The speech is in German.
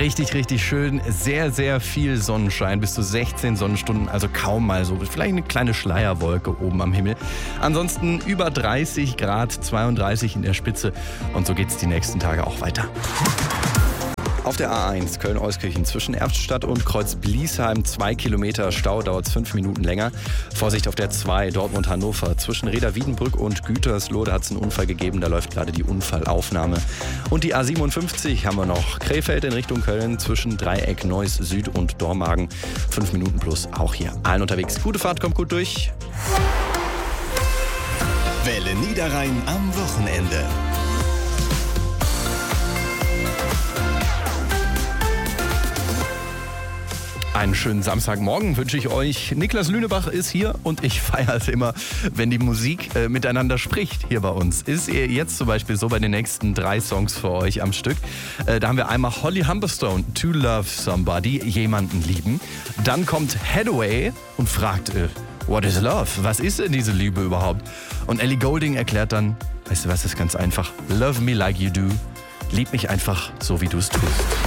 Richtig, richtig schön. Sehr, sehr viel Sonnenschein. Bis zu 16 Sonnenstunden, also kaum mal so. Vielleicht eine kleine Schleierwolke oben am Himmel. Ansonsten über 30 Grad, 32 in der Spitze. Und so geht es die nächsten Tage auch weiter. Auf der A1 Köln-Euskirchen zwischen Erbstadt und Kreuz-Bliesheim 2 Kilometer Stau, dauert es 5 Minuten länger. Vorsicht auf der 2 Dortmund-Hannover zwischen Reda-Wiedenbrück und Gütersloh, da hat es einen Unfall gegeben, da läuft gerade die Unfallaufnahme. Und die A57 haben wir noch, Krefeld in Richtung Köln zwischen Dreieck Neuss Süd und Dormagen, 5 Minuten plus auch hier. Allen unterwegs, gute Fahrt, kommt gut durch. Welle Niederrhein am Wochenende. Einen schönen Samstagmorgen wünsche ich euch. Niklas Lünebach ist hier und ich feiere es immer, wenn die Musik miteinander spricht hier bei uns. Ist jetzt zum Beispiel so bei den nächsten 3 Songs für euch am Stück. Da haben wir einmal Holly Humberstone, To Love Somebody, jemanden lieben. Dann kommt Hathaway und fragt, what is love? Was ist denn diese Liebe überhaupt? Und Ellie Goulding erklärt dann, weißt du was, ist ganz einfach. Love me like you do. Lieb mich einfach so, wie du es tust.